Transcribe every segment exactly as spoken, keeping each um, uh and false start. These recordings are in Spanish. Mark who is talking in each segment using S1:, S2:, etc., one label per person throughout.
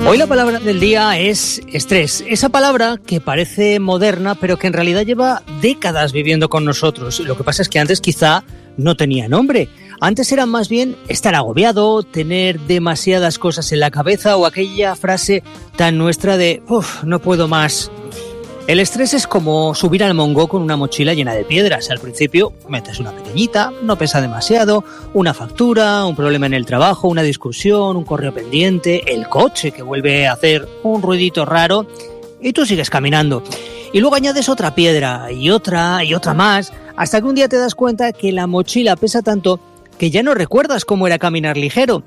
S1: Hoy la palabra del día es estrés. Esa palabra que parece moderna, pero que en realidad lleva décadas viviendo con nosotros. Lo que pasa es que antes quizá no tenía nombre. Antes era más bien estar agobiado, tener demasiadas cosas en la cabeza o aquella frase tan nuestra de uff, no puedo más. El estrés es como subir al Mongo con una mochila llena de piedras. Al principio metes una pequeñita, no pesa demasiado, una factura, un problema en el trabajo, una discusión, un correo pendiente, el coche que vuelve a hacer un ruidito raro y tú sigues caminando. Y luego añades otra piedra y otra y otra más, hasta que un día te das cuenta que la mochila pesa tanto que ya no recuerdas cómo era caminar ligero.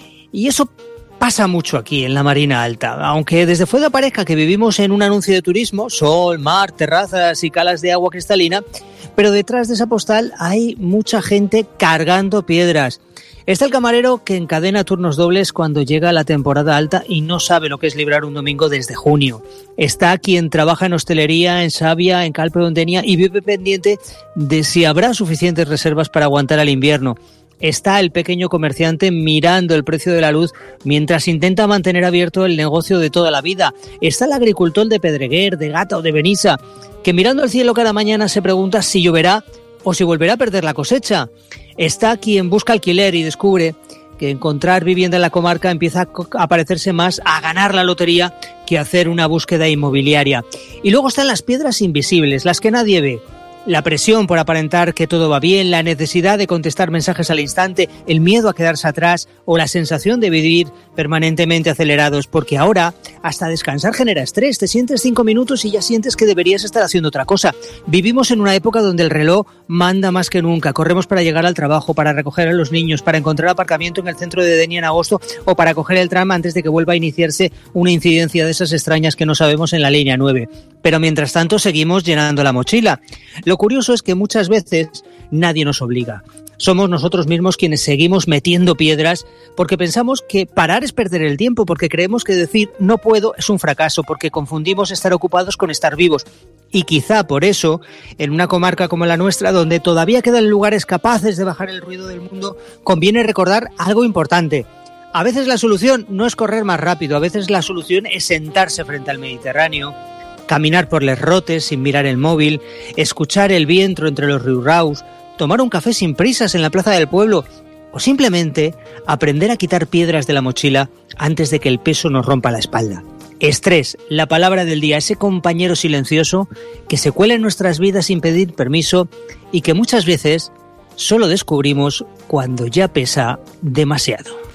S1: Y eso pasa mucho aquí en la Marina Alta, aunque desde fuera parezca que vivimos en un anuncio de turismo, sol, mar, terrazas y calas de agua cristalina, pero detrás de esa postal hay mucha gente cargando piedras. Está el camarero que encadena turnos dobles cuando llega la temporada alta y no sabe lo que es librar un domingo desde junio. Está quien trabaja en hostelería, en Savia, en Calpe Denia y vive pendiente de si habrá suficientes reservas para aguantar al invierno. Está el pequeño comerciante mirando el precio de la luz mientras intenta mantener abierto el negocio de toda la vida. Está el agricultor de Pedreguer, de Gata o de Benissa, que mirando al cielo cada mañana se pregunta si lloverá o si volverá a perder la cosecha. Está quien busca alquiler y descubre que encontrar vivienda en la comarca empieza a parecerse más a ganar la lotería que a hacer una búsqueda inmobiliaria. Y luego están las piedras invisibles, las que nadie ve. La presión por aparentar que todo va bien, la necesidad de contestar mensajes al instante, el miedo a quedarse atrás o la sensación de vivir permanentemente acelerados, porque ahora hasta descansar genera estrés. Te sientes cinco minutos y ya sientes que deberías estar haciendo otra cosa. Vivimos en una época donde el reloj manda más que nunca. Corremos para llegar al trabajo, para recoger a los niños, para encontrar aparcamiento en el centro de Denia en agosto o para coger el tram antes de que vuelva a iniciarse una incidencia de esas extrañas que no sabemos en la línea nueve. Pero mientras tanto seguimos llenando la mochila. Lo curioso es que muchas veces nadie nos obliga. Somos nosotros mismos quienes seguimos metiendo piedras porque pensamos que parar es perder el tiempo, porque creemos que decir no puedo es un fracaso, porque confundimos estar ocupados con estar vivos. Y quizá por eso, en una comarca como la nuestra, donde todavía quedan lugares capaces de bajar el ruido del mundo, conviene recordar algo importante. A veces la solución no es correr más rápido, a veces la solución es sentarse frente al Mediterráneo, caminar por les rotes sin mirar el móvil, escuchar el viento entre los riurraus, tomar un café sin prisas en la plaza del pueblo o simplemente aprender a quitar piedras de la mochila antes de que el peso nos rompa la espalda. Estrés, la palabra del día, ese compañero silencioso que se cuela en nuestras vidas sin pedir permiso y que muchas veces solo descubrimos cuando ya pesa demasiado.